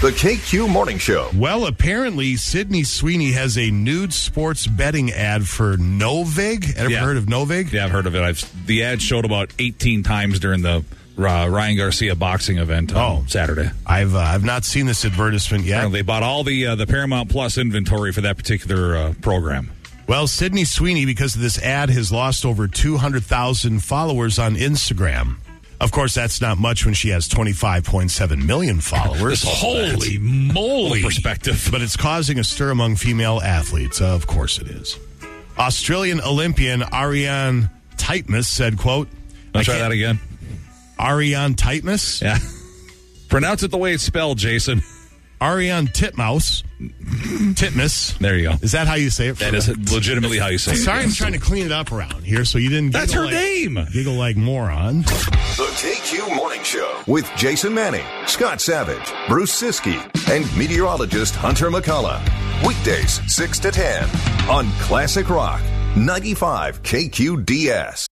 The KQ Morning Show. Well, apparently, Sydney Sweeney has a nude sports betting ad for Novig. Ever heard of Novig? Yeah, I've heard of it. The ad showed about 18 times during the Ryan Garcia boxing event on Saturday. I've not seen this advertisement yet. Apparently, they bought all the Paramount Plus inventory for that particular program. Well, Sydney Sweeney, because of this ad, has lost over 200,000 followers on Instagram. Of course, that's not much when she has 25.7 million followers. Holy moly. Perspective. But it's causing a stir among female athletes. Of course it is. Australian Olympian Ariane Titmus said, quote... Let's try that again. Ariane Titmus? Yeah. Pronounce it the way it's spelled, Jason. Ariane Titmus. There you go. Is that how you say it? That is legitimately how you say it. Sorry, I'm trying to clean it up around here so you didn't That's her name. Giggle like moron. The KQ Morning Show with Jason Manning, Scott Savage, Bruce Siskey, and meteorologist Hunter McCullough. Weekdays 6 to 10 on Classic Rock 95 KQDS.